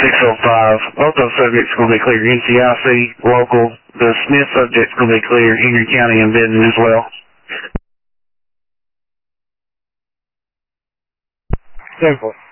605. Both those subjects are going to be clear. NCIC, local. The Smith subject's going to be clear. Henry County and Benton as well. 10-4.